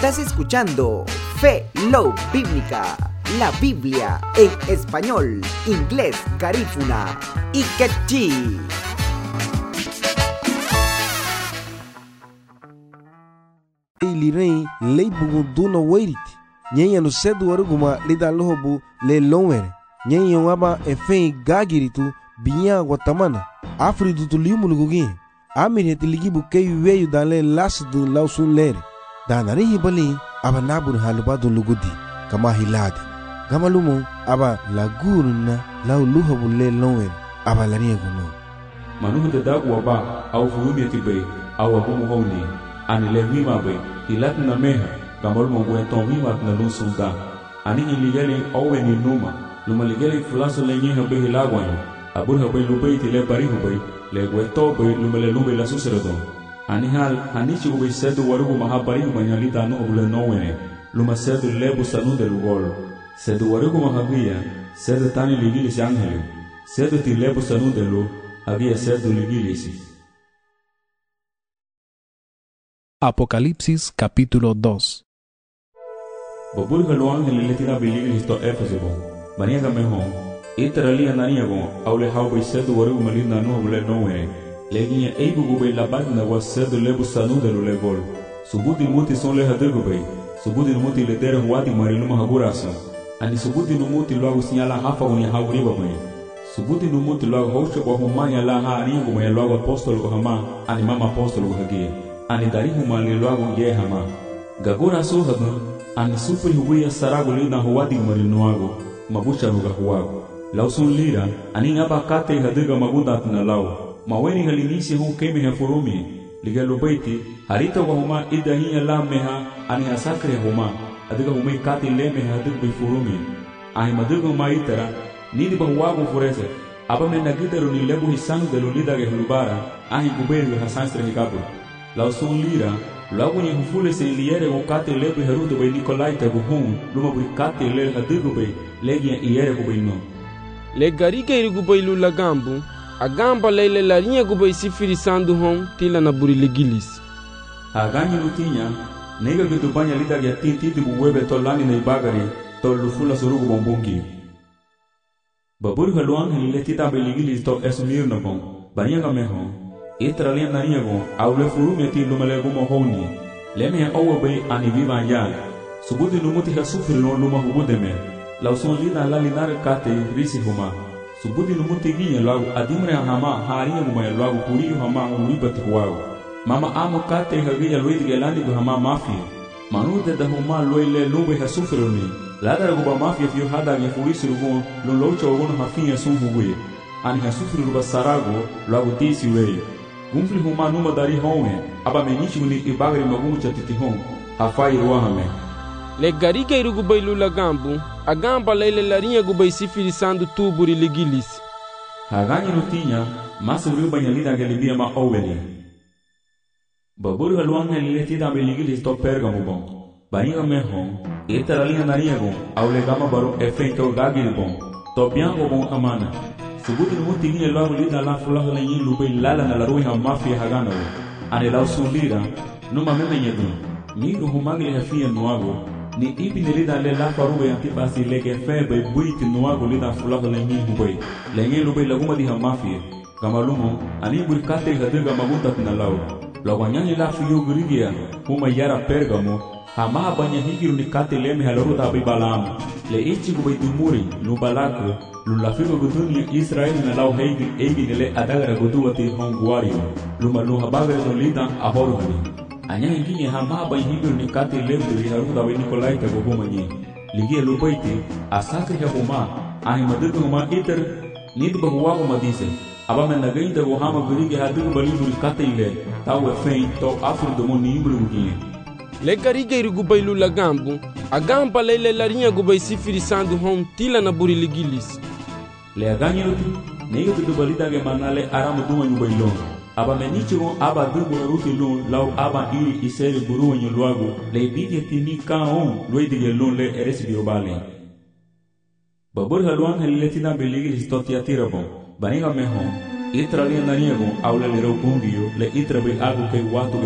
Estás escuchando Fe Love Bíblica, la Biblia en español, inglés, garífuna y quechí. Lirei leibugu duna weirit nyenya no sedu waruguma lida lohobu le lonwere nyenya waba efei gagiritu binya guatamana afridu tuliumulugugi amir hetiligibu keyu weyu dale lasdu lausun lere danari hibali aba nabur halubadu lugudi kama hiladi gamalumo aba laguruna lau luhobu le lonwere aba lariaguno manuhu de dagwa ba au furumi tibe au abumu honi anile wima be ilat na meha gamal mo bueton wima na lunsunda ani iligele owe ni numa luma ligele fulaso le nyeha be hilagwanyo abur habe lube tile bari habe le gueto be lumele lube la suseredo ani hal hanichi ube sedu warugo mahabari manyali danu obule nowene luma sedu lebu sanu de lugol sedu warugo mahabia sedu tani ligili si angele sedu ti lebu sanu de lu había sedu ligili si. Apocalipsis capítulo 2. Bobul halo ángel le tira biligil histo efesebo. Baniaga mehon. Itrali ananiago aule haubai sedu waru melinda no bule noe. Leginya eibu gube la bagna was sedu lebu sanu de le gol. Subudi muti son le hadego bay. Subudi muti le dere wadi mariluma hagurasa. Ani subudi muti logo signala hafa uni hawriba bay. Subudi muti logo hosho ko humanya la ha anigo may logo apostol ko hama ani mama apostol ko hagie. Ani dari humali logo ye hama gagora so hama ani super huya sarago lina huwadi marinuago mabusha ruga huago lausun lira ani ngaba kate hadiga magudat na lao maweni halinisi hu kemi ha furumi ligalo baiti harita wa huma idahiya la meha ani asakre huma adiga humai kate leme hadig bi furumi ai madigo maitara nidi ba huago furese aba me nagidaru ni lebu hisang de lulida ge hulubara ai guberi hasanstre hikabu lausun lira logo ni hufule se liere o kate lebe haruto be Nikolai te buhun luma bu kate le hadigo be legia iere go be no le garike irigu be lu lagambu agamba lele la linha go be sifiri sandu hon tila na buri legilis aganyi lutinya nega ke tupanya lita ya titi bu webe tolani na ibagari to lufula surugo bombongi babur haluan hele tita be legilis to esmir no bon banyanga meho Itralia nariago aule furumi ati lumele gumo honi leme owe be ani viva ya subudi numuti ha sufri no luma hubudeme lauson lina la linar kate risi huma subudi numuti ginya lagu adimre hama haria guma lagu puri hama uribati huago mama amo kate hagia luid gelani go hama mafia manude da huma loile lube ha sufri ni ladar go mafia fiu hada ya furisi rugo lo locho gono hafia sun hugue ani ha sufri ruba sarago lagu tisi wei Gumfli huma numa dari honwe aba menichi uni ibagri magumu chatiti hon hafai ruahame le garike irugu be lu lagambu agamba lele la linha go be sifiri sandu tuburi legilis haganyi lutinya masuri banyalida gelibia ma oweli baburu haluanga liletida be legilis to pergamo bon bainga mehon etara linha nariago aule gama baro efento gagil bon to biango bon amana Subudi numuti gine logo lida la fulaga la yin lube lala na la ruiha mafia hagana we ane lau sulira numa meme nyedu miru humagli hafia nuago ni ipi nilida le la farube antipasi lege febe buiti nuago lida fulaga la yin hube la yin lube laguma diha mafia gamalumo ani burkate hadiga magunta tina lau logo nyani la fiyo gurigia huma yara pergamo hama banya higiru nikate leme halaruta abibalamu le ichi gube dumuri nubalako Lulafigo gudunia Israel na lau heigi nile adagara guduwati honguario luma luha bagre no lida ahoruhani anya hingi hama ba higiru ni kati lebri haruda we Nikolai te gohuma ni ligia lubaiti asakri huma ahi madugo huma iter nid bahuwago madise aba men nagainda gohama gurigi hadigo baliburi kati ile tawe fein to afur domo ni ibru gugi le garige irugu be lu lagambu agamba lele la linha go be sifiri sandu hon tila na buri legilis le aganyi luti nega tu balida ge manale aramu duma nyubailon aba menicho aba dubu ruti lon lau aba iri isere buru nyulwago le bidi tini kaon loidi ge lon le eres biobale babur haluan heletina beligi listotia tirabo baniga meho itra li naniego aula le ro bungio le itra be agu ke watu